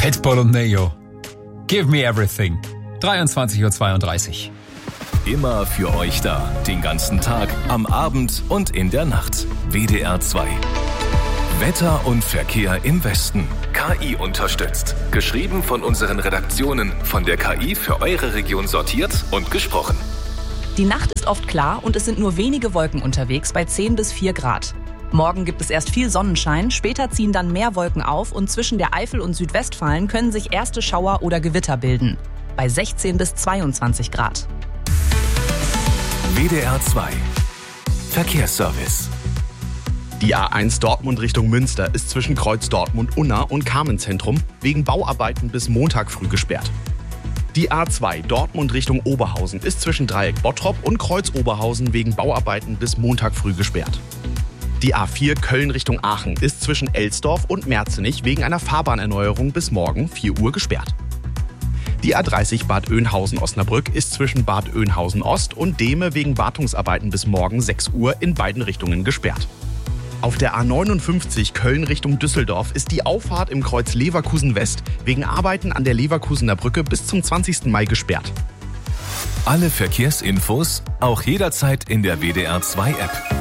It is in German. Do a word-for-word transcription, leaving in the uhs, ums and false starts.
Pitbull und Neo. Give me everything. dreiundzwanzig Uhr zweiunddreißig. Immer für euch da. Den ganzen Tag, am Abend und in der Nacht. W D R zwei. Wetter und Verkehr im Westen. K I unterstützt. Geschrieben von unseren Redaktionen. Von der K I für eure Region sortiert und gesprochen. Die Nacht ist oft klar und es sind nur wenige Wolken unterwegs bei zehn bis vier Grad. Morgen gibt es erst viel Sonnenschein, später ziehen dann mehr Wolken auf und zwischen der Eifel und Südwestfalen können sich erste Schauer oder Gewitter bilden. Bei sechzehn bis zweiundzwanzig Grad. W D R zwei. Verkehrsservice. Die A eins Dortmund Richtung Münster ist zwischen Kreuz Dortmund-Unna und Carmenzentrum wegen Bauarbeiten bis Montag früh gesperrt. Die A zwei Dortmund Richtung Oberhausen ist zwischen Dreieck Bottrop und Kreuz Oberhausen wegen Bauarbeiten bis Montag früh gesperrt. Die A vier Köln Richtung Aachen ist zwischen Elsdorf und Merzenich wegen einer Fahrbahnerneuerung bis morgen vier Uhr gesperrt. Die A dreißig Bad Oeynhausen-Osnabrück ist zwischen Bad Oeynhausen-Ost und Dehme wegen Wartungsarbeiten bis morgen sechs Uhr in beiden Richtungen gesperrt. Auf der A neunundfünfzig Köln Richtung Düsseldorf ist die Auffahrt im Kreuz Leverkusen West wegen Arbeiten an der Leverkusener Brücke bis zum zwanzigsten Mai gesperrt. Alle Verkehrsinfos auch jederzeit in der W D R zwei App.